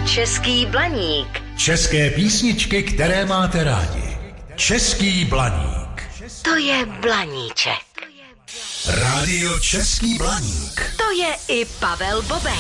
Český Blaník. České písničky, které máte rádi. Český Blaník. To je Blaníček. Rádio Český Blaník. To je i Pavel Bobek.